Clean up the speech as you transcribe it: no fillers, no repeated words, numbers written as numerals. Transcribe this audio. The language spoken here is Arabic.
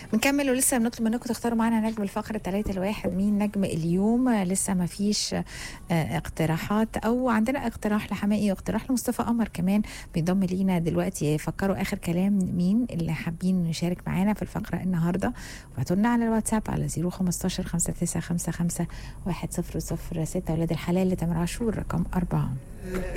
بنكمل ولسه بنطلب منكم تختاروا معانا نجم الفقرة 3 لواحد. مين نجم اليوم؟ لسه ما فيش اقتراحات، او عندنا اقتراح لحمائي واقتراح لمصطفى قمر كمان بيضم لينا دلوقتي. فكروا اخر كلام مين اللي حابين نشارك معانا في الفقرة النهاردة، وبعتوا لنا على الواتساب على 015 5955 100 6. ولاد الحلال لتامر عاشور رقم 4.